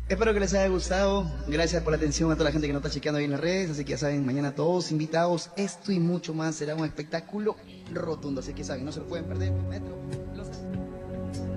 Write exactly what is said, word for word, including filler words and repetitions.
Espero que les haya gustado. Gracias por la atención a toda la gente que nos está chequeando ahí en las redes. Así que ya saben, mañana todos invitados. Esto y mucho más será un espectáculo rotundo. Así que saben, no se lo pueden perder. Metro.